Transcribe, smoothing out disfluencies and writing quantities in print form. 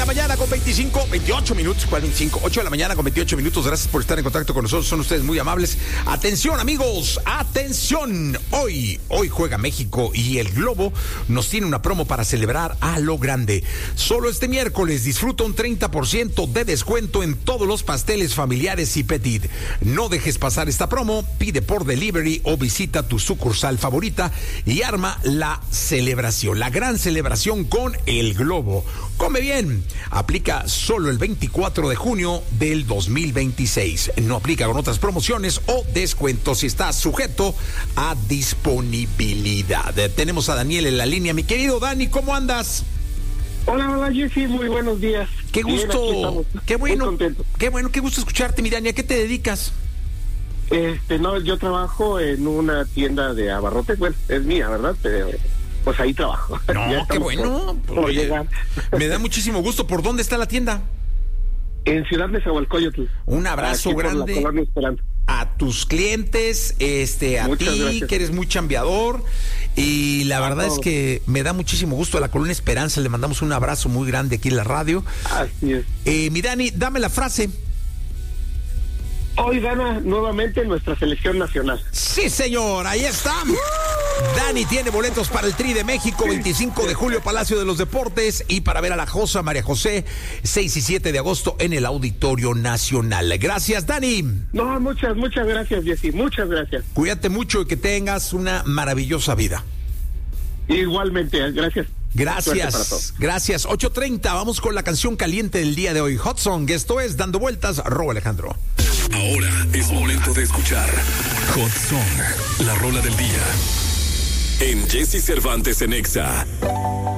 mañana con 28 minutos, 45, 8 de la mañana con 28 minutos. Gracias por estar en contacto con nosotros, son ustedes muy amables. Atención, amigos, atención. Hoy juega México y el Globo nos tiene una promo para celebrar a lo grande. Solo este miércoles disfruta un 30% de descuento en todos los pasteles familiares y petit. No dejes pasar esta promo, pide por delivery o visita tu sucursal favorita y arma la celebración, la gran celebración con el Globo. Come bien, aplica solo el 24 de junio del 2026. No aplica con otras promociones o descuentos y está sujeto a disponibilidad. Tenemos a Daniel en la línea. Mi querido Dani, ¿cómo andas? Hola, Jessy, muy buenos días. Qué gusto, qué bueno, qué gusto escucharte, mi Dani. ¿A qué te dedicas? No, yo trabajo en una tienda de abarrotes, bueno, es mía, ¿verdad? Pero pues ahí trabajo. No, qué bueno. Por llegar. Me da muchísimo gusto. ¿Por dónde está la tienda? En Ciudad Nezahualcóyotl. Un abrazo grande a tus clientes, a Muchas ti, gracias. que eres muy chambeador. Y la verdad es que me da muchísimo gusto. A la Colonia Esperanza le mandamos un abrazo muy grande aquí en la radio. Así es. Mi Dani, dame la frase. Hoy gana nuevamente nuestra selección nacional. Sí, señor, ahí está. Dani tiene boletos para el Tri de México, 25 de julio, Palacio de los Deportes, y para ver a la Josa María José, 6 y 7 de agosto en el Auditorio Nacional. Gracias, Dani. No, muchas gracias, Jessy, muchas gracias. Cuídate mucho y que tengas una maravillosa vida. Igualmente, gracias. Gracias. 8:30, vamos con la canción caliente del día de hoy. Hot Song, esto es Dando Vueltas, Robo Alejandro. Ahora es momento de escuchar Hot Song, la rola del día. En Jessy Cervantes en Exa.